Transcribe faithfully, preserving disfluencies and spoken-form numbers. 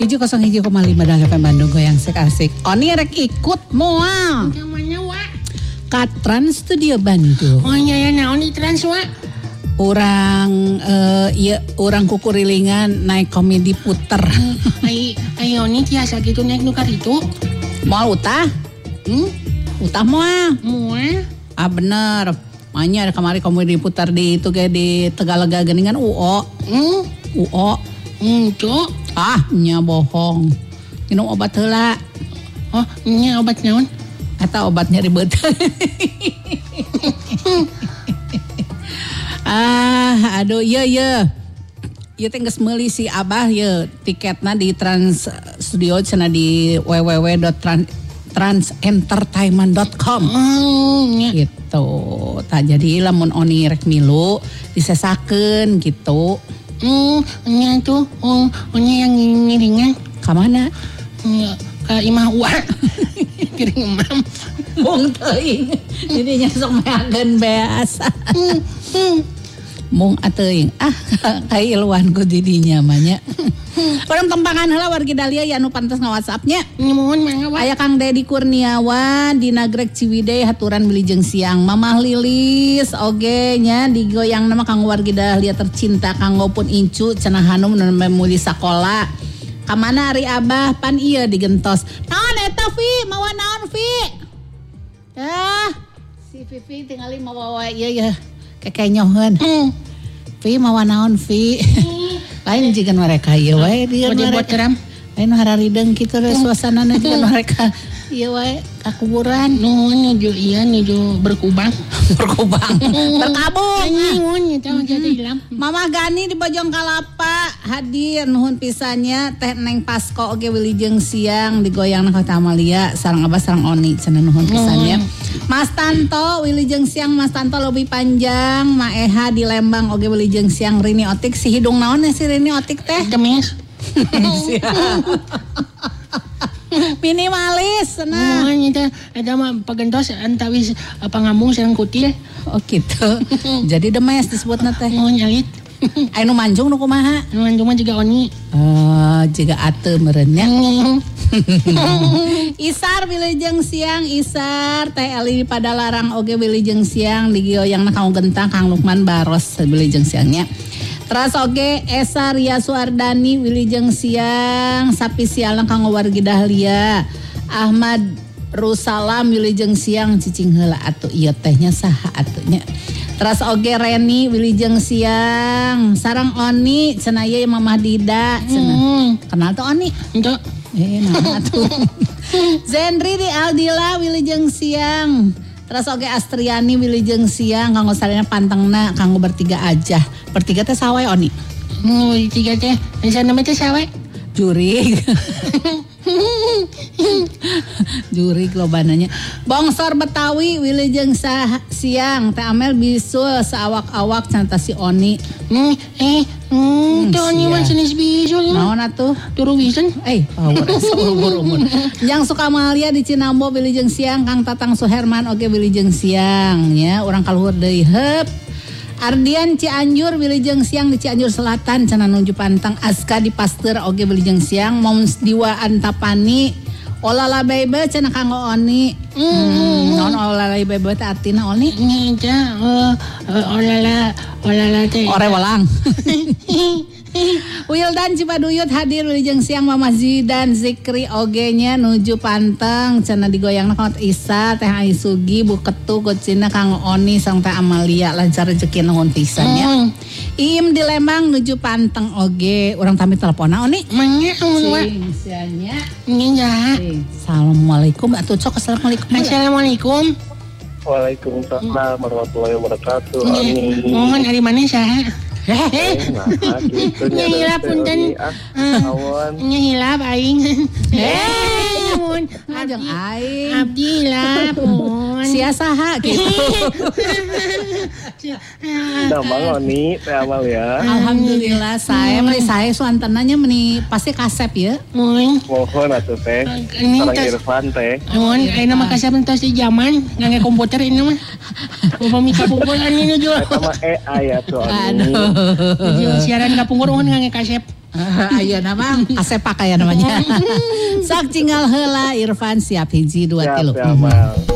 hiji kosong hiji koma lima Dang F M Bandung goyang asik. Oni rek ikut moal. Mana wa? Ka Trans Studio Bandung. Oh iya ya naon di Trans wa? Orang uh, iya orang kukurilingan naik komedi puter. Ai ai oni tiasa gitu naik nu karitu. Moal utah? Hmm? Utah moal. Moal? Ah bener. Makanya kemarin komedi putar di itu kayak di Tegalega Geningan U O. Hmm? U O. Hmm, cok. Ah, nya bohong. Minum obat heula. Oh, nya obat naon? Eta obatnya ribet. ah, aduh, iya iya. Ieu teh geus meuli si Abah ye tiketna di Trans Studio cenah di w w w dot trans entertainment dot com. Hmm, nya. Gitu. Tah jadi lamun oni rek milu disesakeun gitu. Hmm, nya tuh, oh, nya yang ngiringan. Ka mana? Nya ka imah wa. Kiring imam. Mung teuing. Jadi nya sok meakeun beasa. Hmm, hmm. Mung ateuing. Ah, kailuan ku didinya mah nya. Urang tempangan heula wargi Dahlia ya anu pantes nga-WhatsApp-nya. Nyuhun mangga wa. Aya Kang Dedi Kurniawan di Nagreg Ciwidey haturan wilujeng siang. Mamah Lilis oge nya digoyang nama Kang wargi Dahlia tercinta kanggo pun incu cenah Hanum nu memuli sakola. Kamana ari Abah pan ieu digentos. Naon eta Vi? Mawa naon Vi? Ah, si Vivi tingali mawa ieu ya. Kekenyoheun. Hmm. Vi mawa naon Vi? Lain jigan mereka ieu wae dia mereka. Lain hararideng kitu teh suasanana jigan mereka. Ieu wae ka kuburan. Nuhun nuju iya nuju berkubang. Berkubang. Berkabung. Nuhun nya teh jadi hilang. Mama Gani di Bojong Kalapa hadir nuhun pisannya teh Neng Pasko oge wilujeng siang digoyang ka Amalia sareng Abah sareng Oni cenah nuhun pisannya. Mas Tanto wilujeng siang Mas Tanto lebih panjang Ma Eha di Lembang oge wilujeng siang Rini Otik si hidung naon si Rini Otik teh Demes. Minimalis cenah. Nuhun nya eta mah pagentos antawis pangambung sareng kutil. Oh gitu. Jadi demes disebutna teh. Nuhun nyalit. Anu manjung nu kumaha? Nuhun cuma juga Oni. Oh, jiga ateu meureun nya. Isar wilujeng siang Isar Teh Eli pada larang oge wilujeng siang digoyangna Kang Gentang Kang Lukman Baros wilujeng siangnya. Teras oge Esa Ria Suardani wilujeng siang sapi sialna Kang wargi Dahlia. Ahmad Rusalam wilujeng siang cicing heula atuh ieu tehnya saha atuh nya. Teras oge Reni wilujeng siang sareng Oni cenah ieu Mamah Dida cenah. Hmm. Kenal tuh Oni? Entuk. Eh nah tuh. Zenri di Aldila wilujeng siang. Terus oge Astriani wilujeng siang kanggo salena pantengna kanggo bertiga aja. Bertiga teh sawe Oni. Nu tiga teh sana mah teh sawe. Jurig. Jurig lobananya. Bongsor Betawi wilujeng siang teh Amel bisul saawak-awak canta si Oni. Hmm, eh, hmm, teh Oni mah jenis bisul. Naon atuh? Turu wisan. Eh, power seumur umur. Yang Sukamalia di Cinambo wilujeng siang Kang Tatang Suherman oge wilujeng siang ya, urang kaluhur deui heup. Ardian Cianjur wilujeng siang di Cianjur Selatan cenah nuju pantang. Aska di Pasteur oge wilujeng siang. Moms Diwa Antapani Olala Bebe cenah kanggo Oni. Hmm, naon Olala Bebe teh artina Oni? Nya teh olala olala teh. Ore welang. Wildan Cipaduyut hadir wilujeng siang Mama Zidan Zikri oge nya nuju panteng cenah digoyangna ka Isa Teh Aisugi Bu Ketu Gocina Kang Oni sang Teh Amalia lancar rezeki nuhun pisan ya. Hmm. Im di Lembang nuju panteng oge urang tami teleponna Oni. Mangga mun wa. Sing sianya. Nya. Assalamualaikum atuh cok assalamualaikum. Assalamualaikum. Waalaikumsalam warahmatullahi wabarakatuh. Amin. Mohon dari mana saha? Eh, nah, gitu nya hilap punten. Nya hilap aing. Eh, mun Ajeng aing. abdi hilap mun. Sia saha gitu. Nama Oni teh amal ya. Alhamdulillah saya meli saya suantenanya meni pasti kasep ya. Mun. Mohon atuh teh. Ini Sareng tos. Irfan teh. Mun ayeuna mah kasep tos di zaman ngangge komputer ini mah. Upami kapungkur ini nu jual. Eta mah E A ya tuh Oni. Aduh. Siaran kapungkur mun ngangge kasep. Ayo nama asepak aya namanya. Sak cingal heula Irfan siap hiji dua Siap, tilu. siap, Mal.